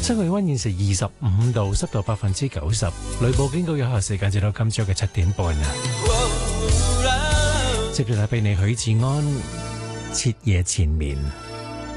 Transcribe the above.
室氣溫現時25度，濕度90%，雷暴警告有效時間至到今朝嘅7點半啊。接住係俾你許志安徹夜纏綿。